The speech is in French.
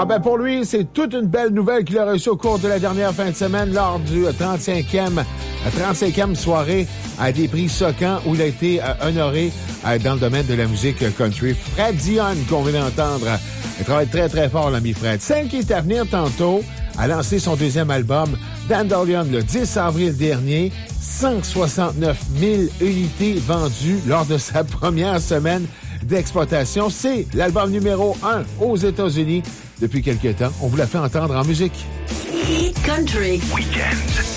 Ah ben pour lui, c'est toute une belle nouvelle qu'il a reçue au cours de la dernière fin de semaine lors du 35e soirée à des prix Socan où il a été honoré dans le domaine de la musique country. Fred Dion, qu'on vient d'entendre, il travaille très très fort, l'ami Fred. Celle qui est à venir tantôt a lancé son deuxième album, Dandelion, le 10 avril dernier. 169 000 unités vendues lors de sa première semaine d'exploitation. C'est l'album numéro 1 aux États-Unis depuis quelque temps. On vous l'a fait entendre en musique. Country Weekend.